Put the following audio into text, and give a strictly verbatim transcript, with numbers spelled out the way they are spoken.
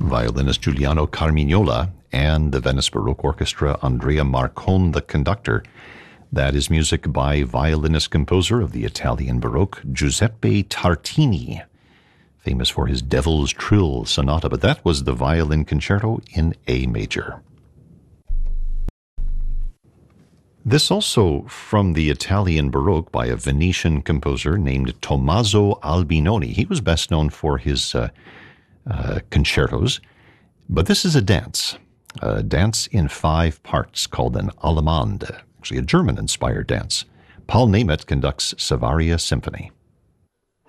violinist Giuliano Carmignola, and the Venice Baroque Orchestra, Andrea Marcon, the conductor. That is music by violinist-composer of the Italian Baroque, Giuseppe Tartini, famous for his Devil's Trill Sonata, but that was the violin concerto in A major. This also from the Italian Baroque by a Venetian composer named Tommaso Albinoni. He was best known for his uh, uh, concertos, but this is a dance, a dance in five parts called an allemande, actually a German-inspired dance. Paul Nemeth conducts Savaria Symphony.